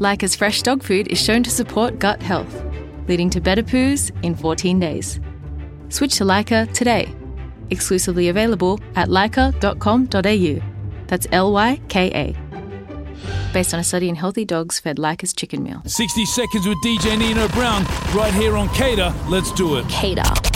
Lyca's fresh dog food is shown to support gut health, leading to better poos in 14 days. Switch to Lyca today. Exclusively available at lyca.com.au. That's Lyka. Based on a study in healthy dogs fed Lyca's chicken meal. 60 Seconds with DJ Nino Brown, right here on Cater. Let's do it. Cater.